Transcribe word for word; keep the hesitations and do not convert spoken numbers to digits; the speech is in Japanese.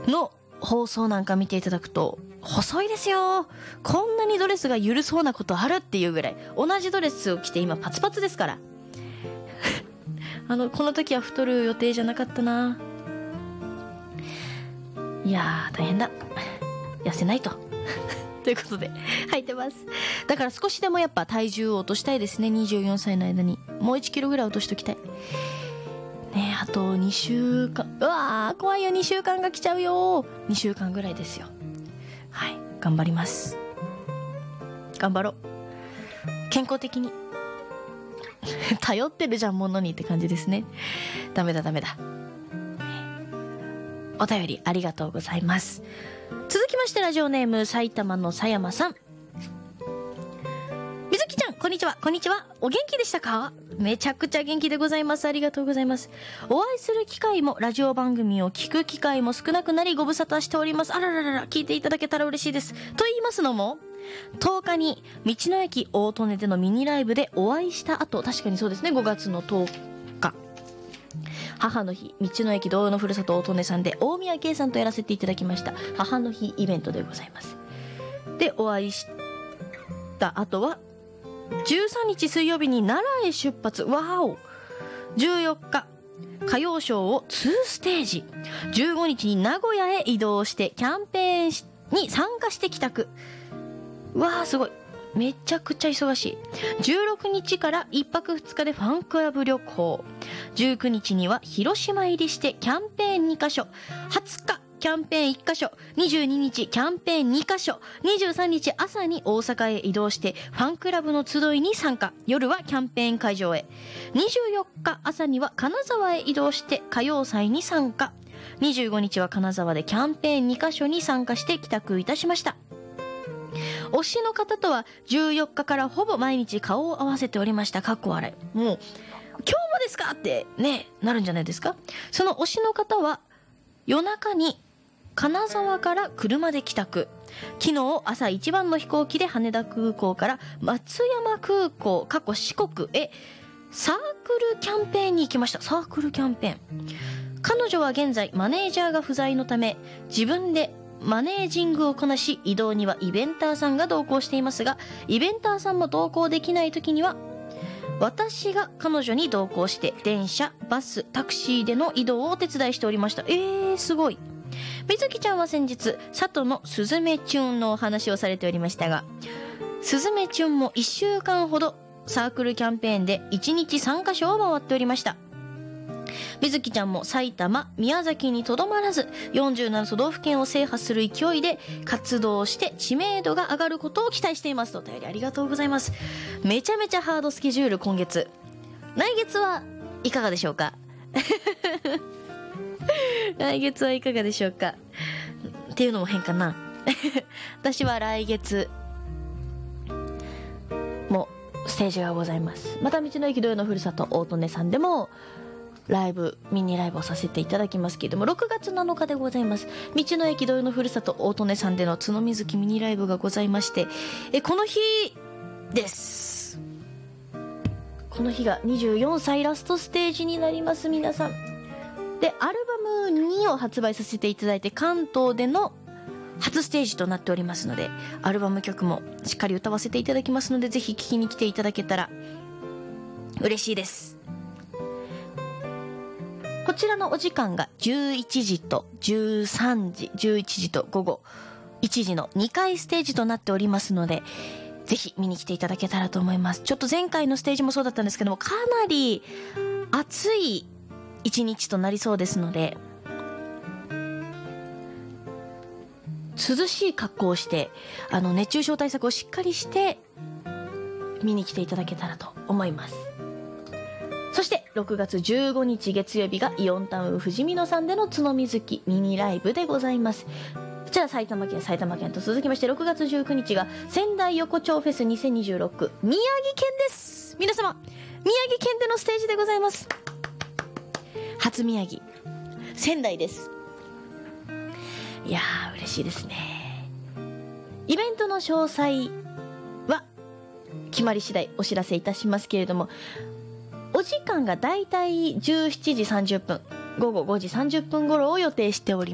の放送なんか見ていただくと、細いですよ。こんなにドレスが緩そうなことあるっていうぐらい、同じドレスを着て今パツパツですからあのこの時は太る予定じゃなかったな。いやー大変だ、痩せないとということで履いてます。だから少しでもやっぱ体重を落としたいですね。にじゅうよんさいの間にもういちキロぐらい落としときたいね。あとにしゅうかん、うわー怖いよ、にしゅうかんが来ちゃうよ。にしゅうかんぐらいですよ。はい、頑張ります。頑張ろう、健康的に頼ってるじゃんものにって感じですね。ダメだダメだ。お便りありがとうございます。続きましてラジオネーム埼玉の狭山さん。みずきちゃんこんにちは。こんにちは。お元気でしたか？めちゃくちゃ元気でございます。ありがとうございます。お会いする機会もラジオ番組を聞く機会も少なくなりご無沙汰しております。あらららら、聞いていただけたら嬉しいです。と言いますのも、とおかに道の駅大利根でのミニライブでお会いした後、確かにそうですね、ごがつのとおか母の日、道の駅同様のふるさと大利根さんで大宮圭さんとやらせていただきました母の日イベントでございます。でお会いした後はじゅうさんにち水曜日に奈良へ出発。わーお。じゅうよっか歌謡ショーをにステージ、じゅうごにちに名古屋へ移動してキャンペーンに参加して帰宅。わーすごい、めちゃくちゃ忙しい。じゅうろくにちからいっぱくふつかでファンクラブ旅行、じゅうくにちには広島入りしてキャンペーンにかしょ、はつかキャンペーンいっかしょ、にじゅうににちキャンペーンにかしょ、にじゅうさんにち朝に大阪へ移動してファンクラブの集いに参加、夜はキャンペーン会場へ。にじゅうよっか朝には金沢へ移動して歌謡祭に参加、にじゅうごにちは金沢でキャンペーンにかしょに参加して帰宅いたしました。推しの方とはじゅうよっかからほぼ毎日顔を合わせておりました。かっこ笑い。もう今日もですかってねなるんじゃないですか。その推しの方は夜中に金沢から車で帰宅、昨日朝一番の飛行機で羽田空港から松山空港過去四国へサークルキャンペーンに行きました。サークルキャンペーン。彼女は現在マネージャーが不在のため自分でマネージングをこなし、移動にはイベンターさんが同行していますが、イベンターさんも同行できない時には私が彼女に同行して電車、バス、タクシーでの移動をお手伝いしておりました。えーすごい。みずきちゃんは先日佐渡のすずめチュンのお話をされておりましたが、すずめチュンもいっしゅうかんほどサークルキャンペーンでいちにちさんかしょを回っておりました。みずきちゃんも埼玉、宮崎にとどまらずよんじゅうなな都道府県を制覇する勢いで活動して知名度が上がることを期待しています。とお便りありがとうございます。めちゃめちゃハードスケジュール。今月来月はいかがでしょうか来月はいかがでしょうかっていうのも変かな私は来月もステージがございます。また道の駅同様のふるさと大利根さんでもライブ、ミニライブをさせていただきますけれども、ろくがつなのかでございます。道の駅同様のふるさと大利根さんでの角水木ミニライブがございまして、えこの日です。この日がにじゅうよんさいラストステージになります。皆さんでアルバムにを発売させていただいて関東での初ステージとなっておりますので、アルバム曲もしっかり歌わせていただきますので、ぜひ聴きに来ていただけたら嬉しいです。こちらのお時間がじゅういちじとじゅうさんじ、じゅういちじとごごいちじのにかいステージとなっておりますので、ぜひ見に来ていただけたらと思います。ちょっと前回のステージもそうだったんですけども、かなり暑い一日となりそうですので、涼しい格好をしてあの熱中症対策をしっかりして見に来ていただけたらと思います。そしてろくがつじゅうごにち月曜日がイオンタウンふじみ野さんでの角水木ミニライブでございます。こちら埼玉県埼玉県と続きまして、ろくがつじゅうくにちが仙台横丁フェスにせんにじゅうろく宮城県です。皆様宮城県でのステージでございます。初宮城仙台です。いやー嬉しいですね。イベントの詳細は決まり次第お知らせいたしますけれども、お時間がだいたいじゅうしちじさんじゅっぷん、午後ごじさんじゅっぷん頃を予定しております。